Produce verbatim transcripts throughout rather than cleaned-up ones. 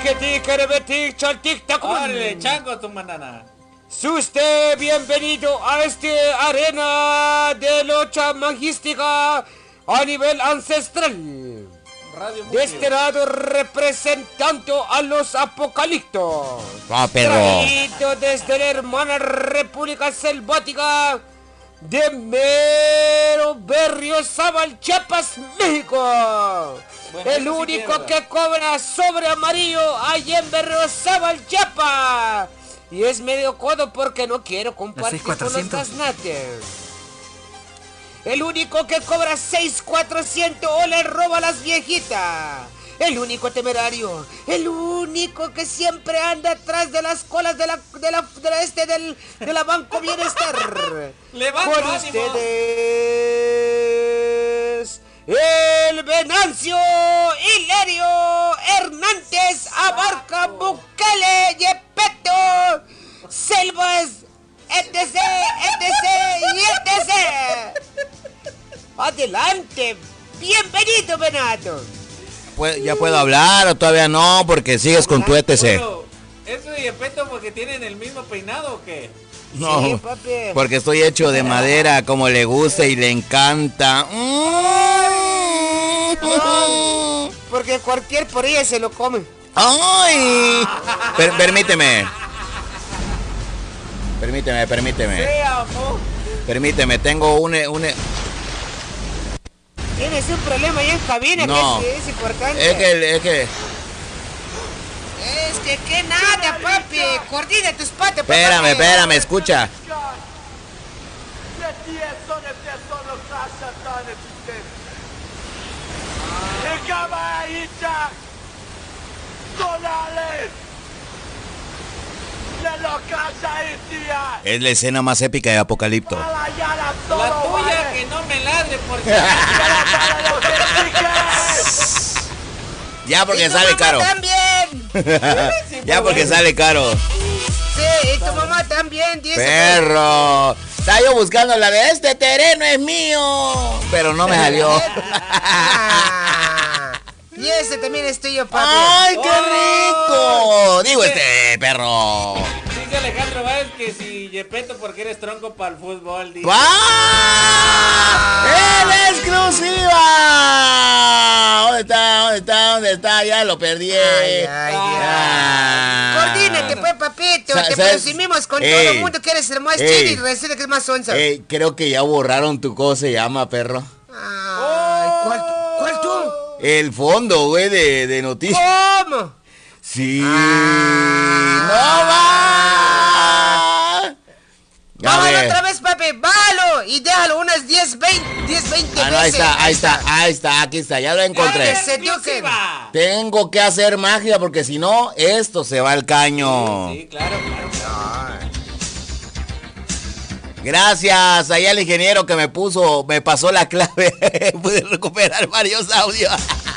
Tiquetiquerebetic, chaltic, ¡Órale, chango tu manana! Usted bienvenido a este arena de lucha magística a nivel ancestral. Radio De este lado representando a los apocaliptos. Ah, perro. Traído desde la hermana República Selvática de Mero Berriozábal, Chiapas, México. Bueno, el eso sí único que que cobra sobre amarillo allá en Berriozábal, Chiapas. Y es medio codo porque no quiero compartir con los gaznates. El único que cobra seis mil cuatrocientos o le roba a las viejitas. El único temerario. El único que siempre anda atrás de las colas de la, de la, de la este del, de la Banco Bienestar. ¡Levanta Con ánimo! ustedes, el Venancio Hilario Hernández Abarca Bukele Yepeto Selvas etc, etc y etcétera. Adelante, bienvenido, Venato. ¿Ya puedo hablar o todavía no? Porque sigues con tu E T C. Bueno, ¿eso de Yepeto porque tienen el mismo peinado o qué? No, Sí, papi. porque estoy hecho de madera como le gusta y le encanta. No, porque cualquier por ella se lo come. ¡Ay! Per- permíteme. Permíteme, permíteme. Sí, amor. Permíteme, tengo un... un Tienes un problema ahí en cabina, No. que es, es importante. es que... Es que... Es que, que nada, papi. Coordina tus patas, papi. Espérame, espérame, escucha. Es la escena más épica de Apocalipto. La tuya que no me ladre porque... Ya porque ¿Y tu sale mamá caro. también? Ya porque sale caro. Sí, y tu mamá también, dice. Perro. Estaba yo buscando la de este terreno es mío. Pero no me salió. Ah, y ese también es tuyo, papi. ¡Ay, qué Oh. rico! Digo este perro. Dice Alejandro Báez que si Yepeto porque eres tronco para el fútbol. Dice. ¡Ah! ¡En exclusiva! ¿Dónde está? ¿Dónde está? ¿Dónde está? Ya lo perdí. Ay, ay, Ah. Coordínate, pues, papito. Sa- Te ¿sabes? presumimos con Ey. todo el mundo que eres el más Ey. chido y resulta que es más onza. Ey, creo que ya borraron tu cosa, se llama, perro. Ay, ¿cuál, ¿cuál tú? El fondo, güey, de, de noticias. ¿Cómo? Sí. Ah. ¡No va! A Bájalo ver. otra vez, papi, bájalo y déjalo unas diez, veinte, diez, veinte Ah, no, ahí veces. está, ahí está, ahí está, aquí está, ya lo encontré. Ay, se dio que- Exclusiva. Tengo que hacer magia porque si no, esto se va al caño. Sí, claro, claro, claro. Gracias allá al ingeniero que me puso, me pasó la clave. Pude recuperar varios audios.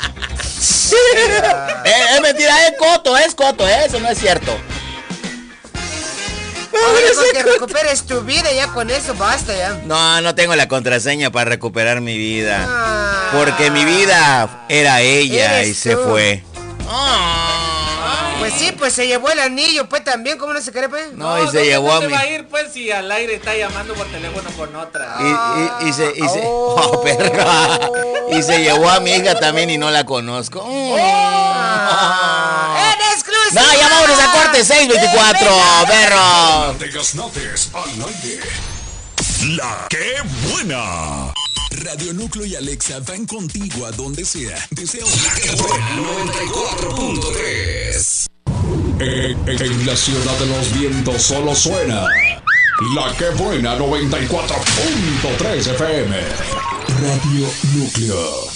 eh, es mentira, es coto, es coto, eh, eso no es cierto. Oye, con que recuperes tu vida, ya con eso basta ya. No, no tengo la contraseña para recuperar mi vida. Ah. Porque mi vida era ella Eres y se tú. fue. Pues sí, pues se llevó el anillo, pues también, ¿cómo no se cree, pues? No, y se ¿dónde llevó a te mi... va a ir pues si al aire está llamando por teléfono con otra? Y, y, y se, y se, Oh. oh, perra. Y se llevó a mi hija también y no la conozco. Mm. ¡En exclusiva! No, ya vámonos a corte seis veinticuatro, perro. De Gaznates al aire. La que buena. Radio Núcleo y Alexa van contigo a donde sea. Desea la que buena noventa y cuatro punto tres. En, en- en la ciudad de los vientos solo suena La que buena noventa y cuatro punto tres F M. Radio Núcleo.